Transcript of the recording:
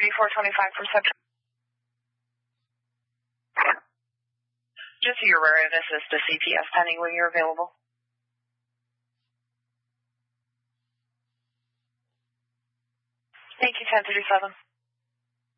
3425 for Central. Just so you're aware, this is the CTS pending when you're available. Thank you, 1037.